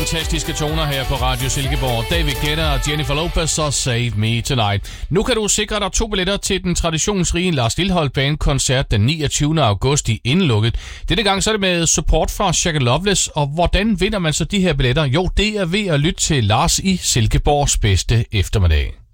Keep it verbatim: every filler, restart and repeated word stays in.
fantastiske toner her på Radio Silkeborg. David Guetta og Jennifer Lopez og Save Me Tonight. Nu kan du sikre dig to billetter til den traditionsrige Lars Lilholt Band-koncert den niogtyvende august i Indelukket. Denne gang så er det med support fra Shaka Loveless. Og hvordan vinder man så de her billetter? Jo, det er ved at lytte til Lars i Silkeborgs bedste eftermiddag.